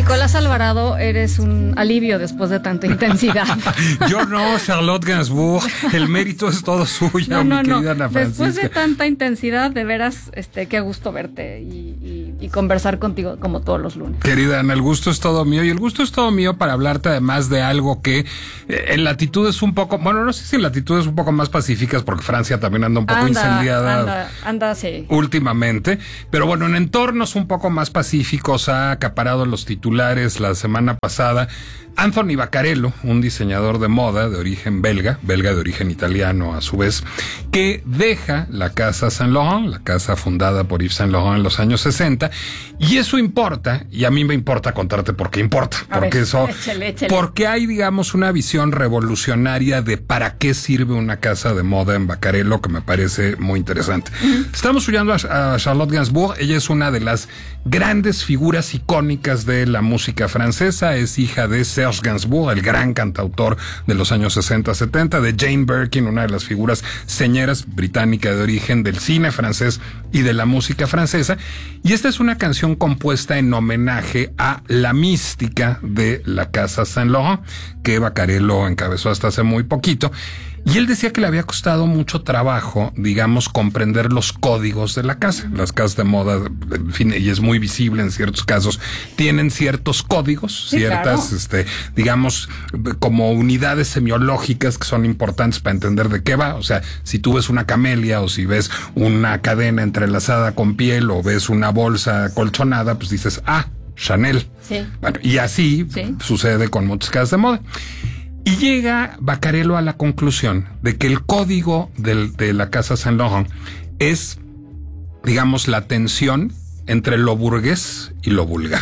Nicolás Alvarado, eres un alivio después de tanta intensidad. Yo no, Charlotte Gainsbourg, el mérito es todo suyo, mi querida Ana Francisca. Después de tanta intensidad, de veras, qué gusto verte y conversar contigo como todos los lunes. Querida Ana, el gusto es todo mío, y el gusto es todo mío para hablarte además de algo que en latitudes un poco, bueno, no sé si en latitudes un poco más pacíficas, porque Francia también anda un poco incendiada sí. Últimamente, pero bueno, en entornos un poco más pacíficos ha acaparado los titulares la semana pasada Anthony Vaccarello, un diseñador de moda de origen belga de origen italiano a su vez, que deja la casa Saint Laurent, la casa fundada por Yves Saint Laurent en los años 60, y eso importa, y a mí me importa contarte por qué importa, Échale. Porque hay, digamos, una visión revolucionaria de para qué sirve una casa de moda en Vaccarello que me parece muy interesante. Estamos oyendo a Charlotte Gainsbourg. Ella es una de las grandes figuras icónicas de la música francesa, es hija de Serge Gainsbourg, el gran cantautor de los años 60-70, de Jane Birkin, una de las figuras señeras británica de origen del cine francés y de la música francesa, y esta es una canción compuesta en homenaje a la mística de la casa Saint Laurent, que Vaccarello encabezó hasta hace muy poquito. Y él decía que le había costado mucho trabajo, digamos, comprender los códigos de la casa. Las casas de moda, en fin, y es muy visible en ciertos casos, tienen ciertos códigos, sí, ciertas, claro, digamos, como unidades semiológicas que son importantes para entender de qué va. O sea, si tú ves una camelia o si ves una cadena entrelazada con piel o ves una bolsa colchonada, pues dices, Chanel. Sí. Bueno, y así sucede con muchas casas de moda. Y llega Vaccarello a la conclusión de que el código de la casa Saint Laurent es, digamos, la tensión entre lo burgués y lo vulgar.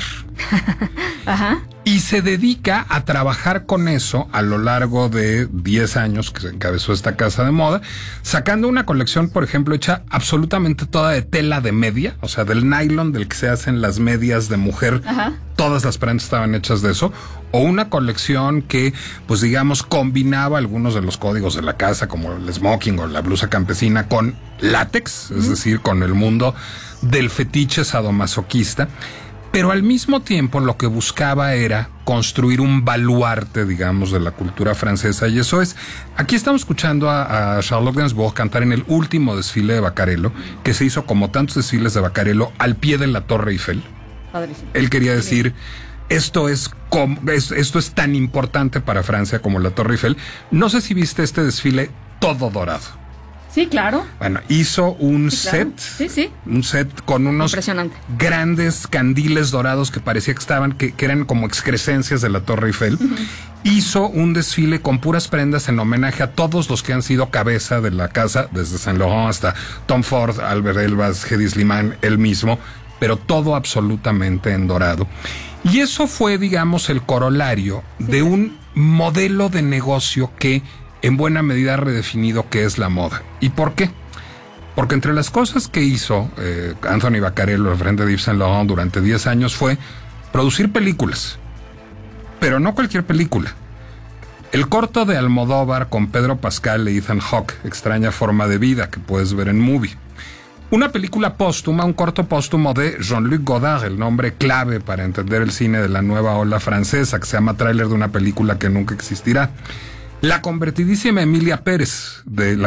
Ajá. Y se dedica a trabajar con eso a lo largo de 10 años que se encabezó esta casa de moda, sacando una colección, por ejemplo, hecha absolutamente toda de tela de media, o sea, del nylon del que se hacen las medias de mujer. Ajá. Todas las prendas estaban hechas de eso, o una colección que, pues digamos, combinaba algunos de los códigos de la casa, como el smoking o la blusa campesina, con látex, es decir, con el mundo del fetiche sadomasoquista. Pero al mismo tiempo lo que buscaba era construir un baluarte, digamos, de la cultura francesa. Y eso es, aquí estamos escuchando a Charlotte Gainsbourg cantar en el último desfile de Vaccarello, que se hizo como tantos desfiles de Vaccarello al pie de la Torre Eiffel. Padrísimo. Él quería decir, esto es tan importante para Francia como la Torre Eiffel. No sé si viste este desfile todo dorado. Sí, claro. Bueno, hizo un set. Claro. Sí. Un set con unos grandes candiles dorados que parecía que eran como excrescencias de la Torre Eiffel. Hizo un desfile con puras prendas en homenaje a todos los que han sido cabeza de la casa, desde Saint Laurent hasta Tom Ford, Albert Elbaz, Hedi Slimane, él mismo, pero todo absolutamente en dorado. Y eso fue, digamos, el corolario de un modelo de negocio que en buena medida ha redefinido qué es la moda. ¿Y por qué? Porque entre las cosas que hizo Anthony Vaccarello al frente de Yves Saint Laurent durante 10 años fue producir películas. Pero no cualquier película. El corto de Almodóvar con Pedro Pascal y Ethan Hawke, Extraña forma de vida, que puedes ver en Movie. Una película póstuma, un corto póstumo de Jean-Luc Godard, el nombre clave para entender el cine de la nueva ola francesa, que se llama Tráiler de una película que nunca existirá. La controvertidísima Emilia Pérez de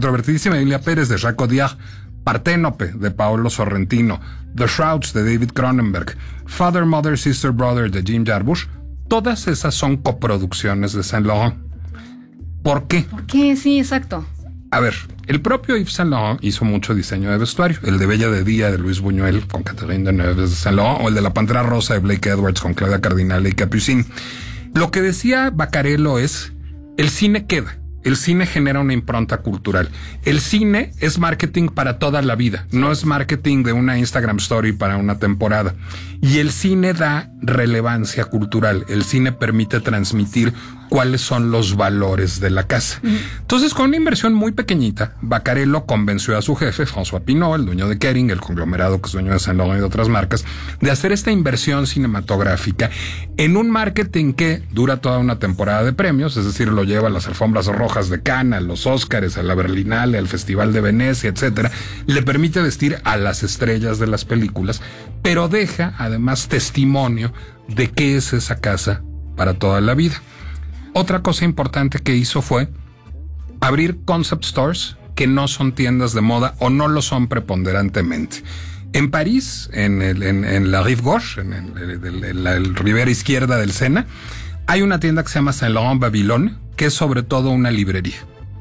Jacques Audiard, Parténope de Paolo Sorrentino, The Shrouds de David Cronenberg, Father, Mother, Sister, Brother de Jim Jarmusch, todas esas son coproducciones de Saint Laurent. ¿Por qué? ¿Por qué? Sí, exacto. A ver, el propio Yves Saint Laurent hizo mucho diseño de vestuario, el de Bella de Día de Luis Buñuel con Catherine Deneuve de Saint Laurent, o el de La Pantera Rosa de Blake Edwards con Claudia Cardinale y Capucine. Lo que decía Vaccarello es: el cine queda. El cine genera una impronta cultural. El cine es marketing para toda la vida. No es marketing de una Instagram story para una temporada. Y el cine da relevancia cultural. El cine permite transmitir cuáles son los valores de la casa. Entonces, con una inversión muy pequeñita, Vaccarello convenció a su jefe, François Pinault, el dueño de Kering, el conglomerado que es dueño de Saint Laurent y de otras marcas, de hacer esta inversión cinematográfica en un marketing que dura toda una temporada de premios, es decir, lo lleva a las alfombras rojas de Cannes, a los Óscares, a la Berlinale, al Festival de Venecia, etcétera. Le permite vestir a las estrellas de las películas, pero deja además testimonio de qué es esa casa para toda la vida. Otra cosa importante que hizo fue abrir concept stores que no son tiendas de moda o no lo son preponderantemente. En París, en la Rive Gauche, en la ribera izquierda del Sena, hay una tienda que se llama Saint Laurent Babylone, que es sobre todo una librería.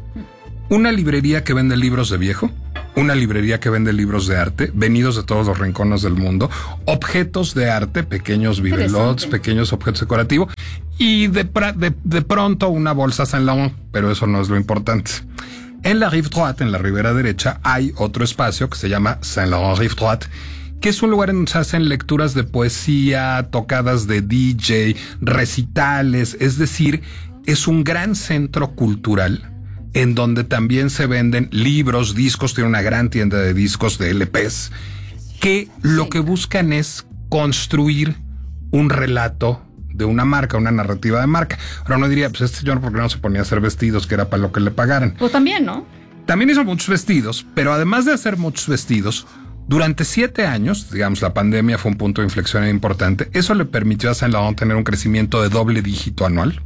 Una librería que vende libros de viejo, una librería que vende libros de arte, venidos de todos los rincones del mundo, objetos de arte, pequeños bibelots, pequeños objetos decorativos, y de pronto una bolsa Saint Laurent, pero eso no es lo importante. En la Rive Droite, en la ribera derecha, hay otro espacio que se llama Saint Laurent Rive Droite, que es un lugar en donde se hacen lecturas de poesía, tocadas de DJ, recitales, es decir, es un gran centro cultural en donde también se venden libros, discos, tiene una gran tienda de discos, de LPs, que lo que buscan es construir un relato de una marca, una narrativa de marca. Ahora uno diría, pues este señor, ¿por qué no se ponía a hacer vestidos que era para lo que le pagaran? Pues también, ¿no? También hizo muchos vestidos, pero además de hacer muchos vestidos, durante 7 años, digamos, la pandemia fue un punto de inflexión importante. Eso le permitió a Saint Laurent tener un crecimiento de doble dígito anual.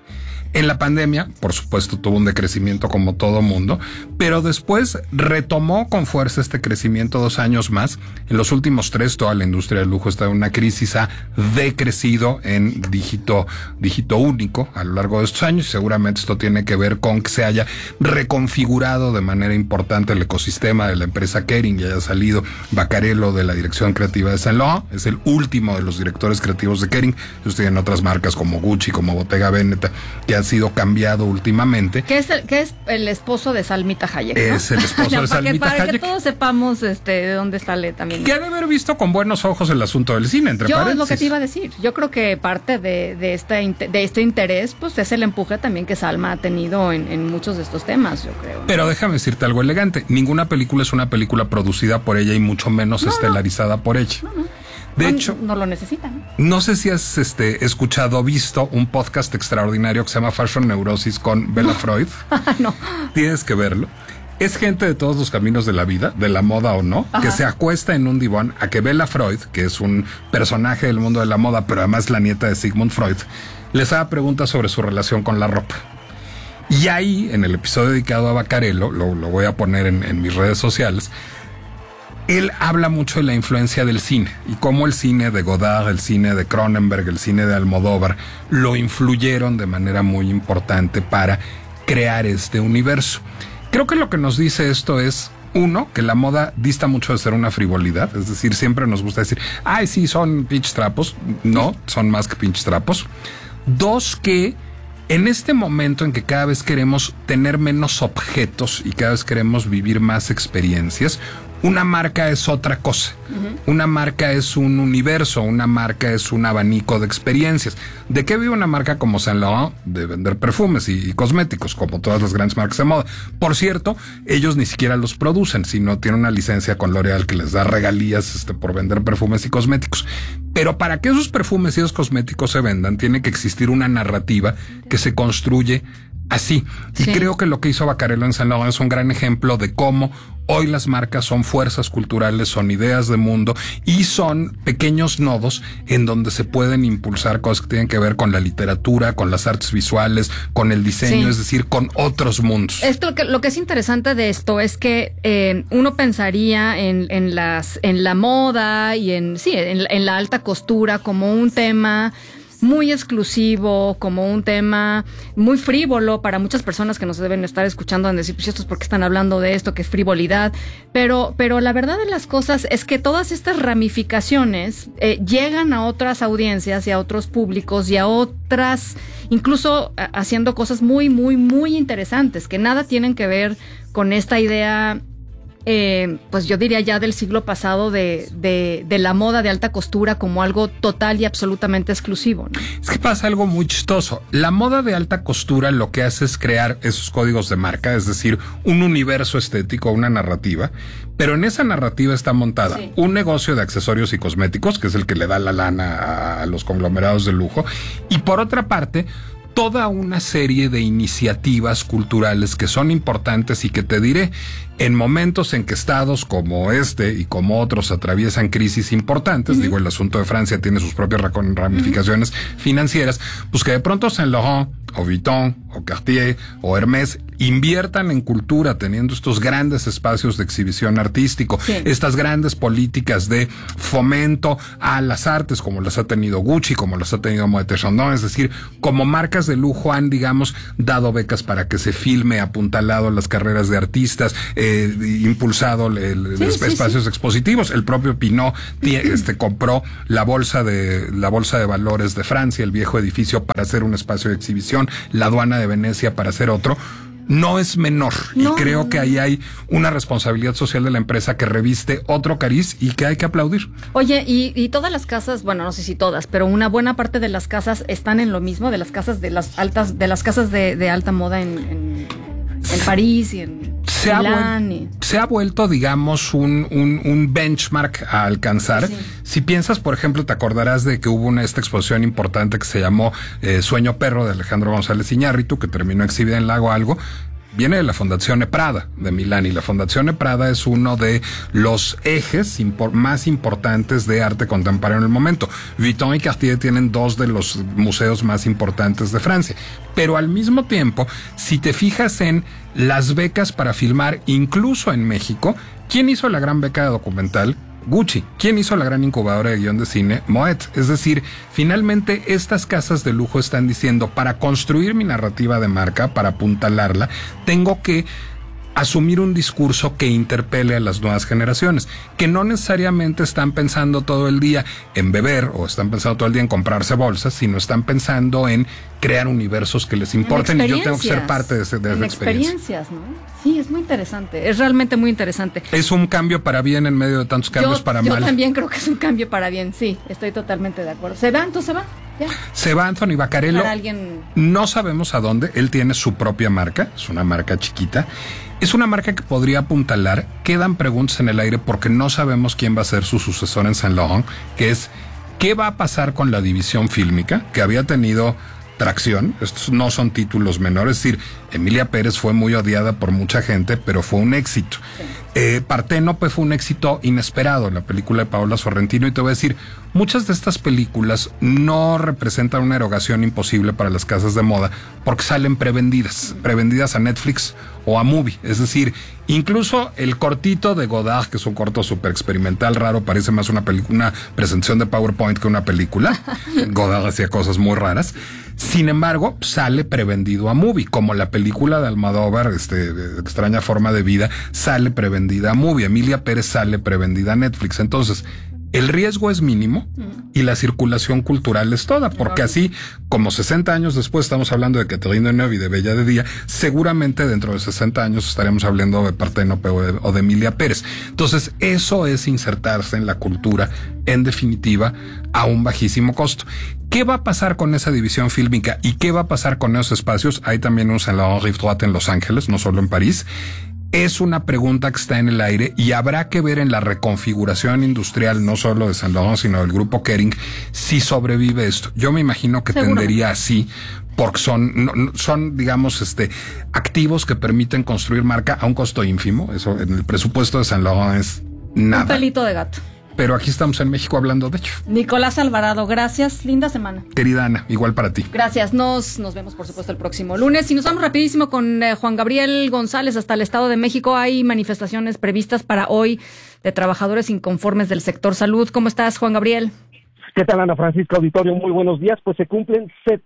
En la pandemia, por supuesto, tuvo un decrecimiento como todo mundo, pero después retomó con fuerza este crecimiento 2 años más. En los últimos 3, toda la industria del lujo está en una crisis, ha decrecido en dígito único a lo largo de estos años. Seguramente esto tiene que ver con que se haya reconfigurado de manera importante el ecosistema de la empresa Kering y haya salido Vaccarello de la dirección creativa de Saint Laurent. Es el último de los directores creativos de Kering. Ellos tienen otras marcas como Gucci, como Bottega Veneta, que ha sido cambiado últimamente. ¿Qué es el esposo de Salmita Hayek, ¿no? Es el esposo de Salmita Hayek. Para que todos sepamos de dónde sale también. Que ha de haber visto con buenos ojos el asunto del cine, entre paréntesis. Es lo que te iba a decir. Yo creo que parte de este interés, pues es el empuje también que Salma ha tenido en muchos de estos temas, yo creo. Pero déjame decirte algo elegante. Ninguna película es una película producida por ella y mucho menos estelarizada por ella. De hecho, no lo necesitan. No sé si has escuchado o visto un podcast extraordinario que se llama Fashion Neurosis con Bella Freud. No. Tienes que verlo. Es gente de todos los caminos de la vida, de la moda o no, que se acuesta en un diván a que Bella Freud, que es un personaje del mundo de la moda, pero además la nieta de Sigmund Freud, les haga preguntas sobre su relación con la ropa. Y ahí, en el episodio dedicado a Vaccarello, lo voy a poner en mis redes sociales, él habla mucho de la influencia del cine y cómo el cine de Godard, el cine de Cronenberg, el cine de Almodóvar lo influyeron de manera muy importante para crear este universo. Creo que lo que nos dice esto es, uno, que la moda dista mucho de ser una frivolidad, es decir, siempre nos gusta decir, ay, sí, son pinches trapos. No, son más que pinches trapos. 2, que en este momento en que cada vez queremos tener menos objetos y cada vez queremos vivir más experiencias, una marca es otra cosa. Una marca es un universo, una marca es un abanico de experiencias. ¿De qué vive una marca como Saint Laurent? De vender perfumes y cosméticos, como todas las grandes marcas de moda. Por cierto, ellos ni siquiera los producen, sino tienen una licencia con L'Oréal que les da regalías por vender perfumes y cosméticos. Pero para que esos perfumes y esos cosméticos se vendan, tiene que existir una narrativa que se construye así. Y creo que lo que hizo Vaccarello en Saint Laurent es un gran ejemplo de cómo hoy las marcas son fuerzas culturales, son ideas de mundo y son pequeños nodos en donde se pueden impulsar cosas que tienen que ver con la literatura, con las artes visuales, con el diseño, es decir, con otros mundos. Lo que es interesante de esto es que uno pensaría en la moda y en la alta costura como un tema muy exclusivo, como un tema muy frívolo para muchas personas que nos deben estar escuchando en decir, pues esto es porque están hablando de esto, que es frivolidad, pero la verdad de las cosas es que todas estas ramificaciones llegan a otras audiencias y a otros públicos y a otras, incluso haciendo cosas muy, muy, muy interesantes, que nada tienen que ver con esta idea pues yo diría ya del siglo pasado de la moda de alta costura como algo total y absolutamente exclusivo, ¿no? Es que pasa algo muy chistoso. La moda de alta costura lo que hace es crear esos códigos de marca, es decir, un universo estético, una narrativa, pero en esa narrativa está montada un negocio de accesorios y cosméticos, que es el que le da la lana a los conglomerados de lujo, y por otra parte toda una serie de iniciativas culturales que son importantes y que te diré, en momentos en que estados como este y como otros atraviesan crisis importantes, digo, el asunto de Francia tiene sus propias ramificaciones financieras, pues que de pronto Saint Laurent o Vuitton o Cartier o Hermès inviertan en cultura, teniendo estos grandes espacios de exhibición artístico, estas grandes políticas de fomento a las artes, como las ha tenido Gucci, como las ha tenido Moët & Chandon, es decir, como marcas de lujo han, digamos, dado becas para que se filme, apuntalado las carreras de artistas, impulsado espacios expositivos. El propio Pinot compró la bolsa de valores de Francia, el viejo edificio, para hacer un espacio de exhibición, la aduana de Venecia para hacer otro. No es menor, y creo que ahí hay una responsabilidad social de la empresa que reviste otro cariz y que hay que aplaudir. Oye, y todas las casas, bueno, no sé si todas, pero una buena parte de las casas están en lo mismo, de las casas de las casas de alta moda en París y en Milán. Se ha vuelto, digamos, un benchmark a alcanzar. Sí. Si piensas, por ejemplo, te acordarás de que hubo esta exposición importante que se llamó Sueño Perro, de Alejandro González Iñárritu, que terminó exhibida en Lago Algo. Viene de la Fondazione Prada de Milán, y la Fondazione Prada es uno de los ejes más importantes de arte contemporáneo en el momento. Vuitton y Cartier tienen dos de los museos más importantes de Francia. Pero al mismo tiempo, si te fijas en las becas para filmar, incluso en México, ¿quién hizo la gran beca de documental? Gucci. ¿Quién hizo la gran incubadora de guión de cine? Moet. Es decir, finalmente estas casas de lujo están diciendo, para construir mi narrativa de marca, para apuntalarla, tengo que asumir un discurso que interpele a las nuevas generaciones, que no necesariamente están pensando todo el día en beber o están pensando todo el día en comprarse bolsas, sino están pensando en crear universos que les importen, y yo tengo que ser parte de esa experiencia. ¿No? Sí, es muy interesante, es realmente muy interesante. Es un cambio para bien en medio de tantos cambios para mal. Yo también creo que es un cambio para bien, sí, estoy totalmente de acuerdo. ¿Se va? ¿Entonces se va? Ya. Se va Anthony Vaccarello. No sabemos a dónde. Él tiene su propia marca, es una marca chiquita. Es una marca que podría apuntalar. Quedan preguntas en el aire porque no sabemos quién va a ser su sucesor en Saint Laurent, que es qué va a pasar con la división fílmica, que había tenido tracción. Estos no son títulos menores. Es decir, Emilia Pérez fue muy odiada por mucha gente, pero fue un éxito. Parténope fue un éxito inesperado, la película de Paola Sorrentino, y te voy a decir, muchas de estas películas no representan una erogación imposible para las casas de moda porque salen prevendidas a Netflix o a Movie. Es decir, incluso el cortito de Godard, que es un corto súper experimental, raro, parece más una presentación de PowerPoint que una película. Godard hacía cosas muy raras. Sin embargo, sale prevendido a Movie, como la película de Almodóvar, Extraña Forma de Vida, sale prevendida a Movie. Emilia Pérez sale prevendida a Netflix. Entonces, el riesgo es mínimo y la circulación cultural es toda, porque así como 60 años después estamos hablando de Catherine Deneuve y de Bella de Día, seguramente dentro de 60 años estaremos hablando de Parténope o de Emilia Pérez. Entonces, eso es insertarse en la cultura, en definitiva, a un bajísimo costo. ¿Qué va a pasar con esa división fílmica y qué va a pasar con esos espacios? Hay también un Saint Laurent Rive Droite en Los Ángeles, no solo en París. Es una pregunta que está en el aire y habrá que ver en la reconfiguración industrial, no solo de Saint Laurent, sino del grupo Kering, si sobrevive esto. Yo me imagino que tendería así, porque son digamos, activos que permiten construir marca a un costo ínfimo. Eso en el presupuesto de Saint Laurent es nada. Un pelito de gato. Pero aquí estamos en México hablando de ello. Nicolás Alvarado, gracias. Linda semana. Querida Ana, igual para ti. Gracias. Nos vemos, por supuesto, el próximo lunes. Y nos vamos rapidísimo con Juan Gabriel González hasta el Estado de México. Hay manifestaciones previstas para hoy de trabajadores inconformes del sector salud. ¿Cómo estás, Juan Gabriel? ¿Qué tal, Ana Francisca Auditorio? Muy buenos días. Pues se cumplen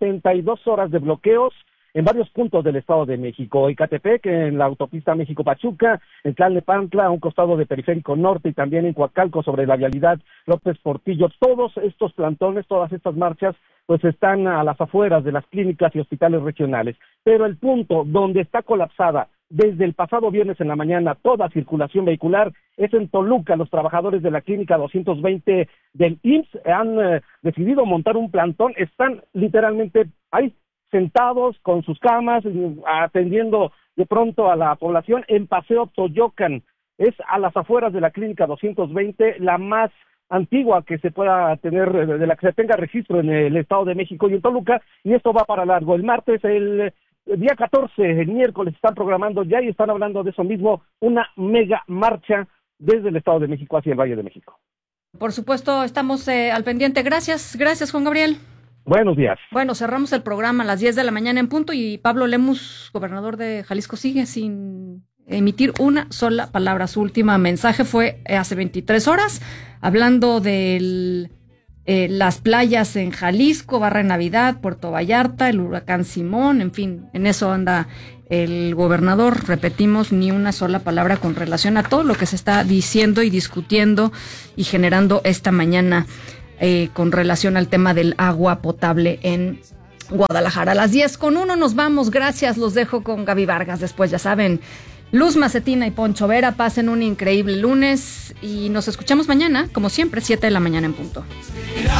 72 horas de bloqueos en varios puntos del Estado de México. Ecatepec, en la autopista México-Pachuca, en Tlalnepantla, a un costado de Periférico Norte, y también en Coacalco, sobre la vialidad López Portillo. Todos estos plantones, todas estas marchas, pues están a las afueras de las clínicas y hospitales regionales. Pero el punto donde está colapsada desde el pasado viernes en la mañana toda circulación vehicular es en Toluca. Los trabajadores de la clínica 220 del IMSS han decidido montar un plantón. Están literalmente ahí, sentados con sus camas, atendiendo de pronto a la población en Paseo Toyocan. Es a las afueras de la clínica 220, la más antigua que se pueda tener, de la que se tenga registro en el Estado de México y en Toluca, y esto va para largo. El martes, el día 14, el miércoles, están programando ya y están hablando de eso mismo, una mega marcha desde el Estado de México hacia el Valle de México. Por supuesto, estamos al pendiente. Gracias, Juan Gabriel. Buenos días. Bueno, cerramos el programa a las 10 de la mañana en punto y Pablo Lemus, gobernador de Jalisco, sigue sin emitir una sola palabra. Su última mensaje fue hace 23 horas, hablando de las playas en Jalisco, Barra de Navidad, Puerto Vallarta, el huracán Simón, en fin, en eso anda el gobernador. Repetimos, ni una sola palabra con relación a todo lo que se está diciendo y discutiendo y generando esta mañana con relación al tema del agua potable en Guadalajara. A las 10:01 nos vamos. Gracias, los dejo con Gaby Vargas. Después, ya saben, Luz Macetina y Poncho Vera. Pasen un increíble lunes y nos escuchamos mañana, como siempre, 7 de la mañana en punto.